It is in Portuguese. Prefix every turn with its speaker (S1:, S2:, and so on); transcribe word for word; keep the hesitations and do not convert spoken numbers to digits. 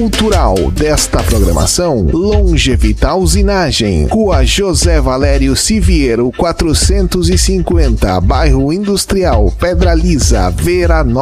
S1: Cultural desta programação: Longevita Usinagem, Rua José Valério Siviero quatrocentos e cinquenta, Bairro Industrial, Pedra Lisa, Veranópolis.